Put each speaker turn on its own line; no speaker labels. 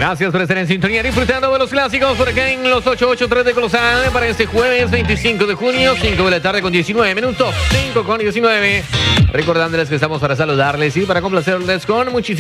Gracias por estar en sintonía disfrutando de los clásicos por acá en los 883 de Colosal para este jueves 25 de junio, 5 de la tarde con 19 minutos, 5 con 19. Recordándoles que estamos para saludarles y para complacerles con muchísimo